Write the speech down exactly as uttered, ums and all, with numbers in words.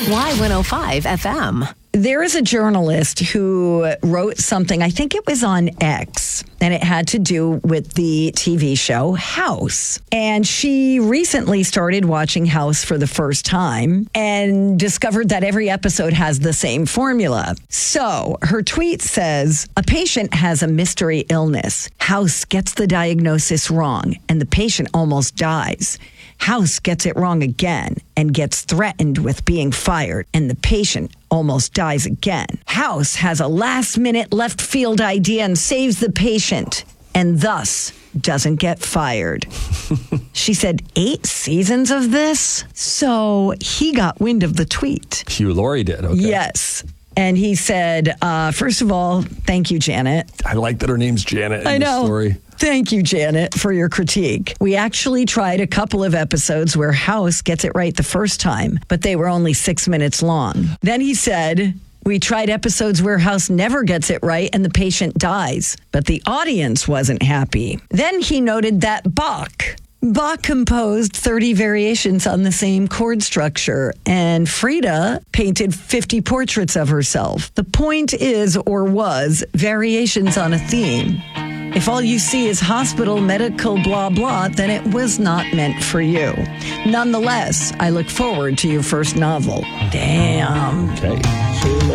Y one oh five F M. There is a journalist who wrote something, I think it was on X, and it had to do with the T V show House. And she recently started watching House for the first time and discovered that every episode has the same formula. So her tweet says, a patient has a mystery illness. House gets the diagnosis wrong, and the patient almost dies. House gets it wrong again and gets threatened with being fired, and the patient almost dies again. House has a last-minute left field idea and saves the patient, and thus doesn't get fired. She said, eight seasons of this? So he got wind of the tweet. Hugh Laurie did, okay. Yes. And he said, uh, first of all, thank you, Janet. I like that her name's Janet in I know. the story. Thank you, Janet, for your critique. We actually tried a couple of episodes where House gets it right the first time, but they were only six minutes long. Then he said, we tried episodes where House never gets it right and the patient dies, but the audience wasn't happy. Then he noted that Bach... Bach composed thirty variations on the same chord structure, and Frida painted fifty portraits of herself. The point is, or was, variations on a theme. If all you see is hospital, medical, blah, blah, then it was not meant for you. Nonetheless, I look forward to your first novel. Damn. Okay.